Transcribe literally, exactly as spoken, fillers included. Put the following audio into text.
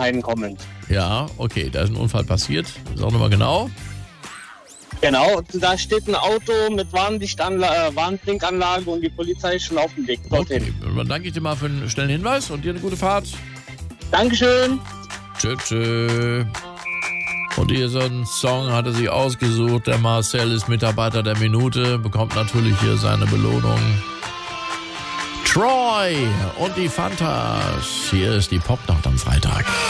Heiden kommend. Ja, okay, da ist ein Unfall passiert. Sag nochmal genau. Genau, da steht ein Auto mit Warnlichtanla- äh, Warnblinkanlage und die Polizei ist schon auf dem Weg dorthin. Okay, dann danke ich dir mal für einen schnellen Hinweis und dir eine gute Fahrt. Dankeschön. Tschö, tschö. Und hier so einen Song hat er sich ausgesucht. Der Marcel ist Mitarbeiter der Minute, bekommt natürlich hier seine Belohnung. Troy und die Fantas. Hier ist die Popnacht am Freitag.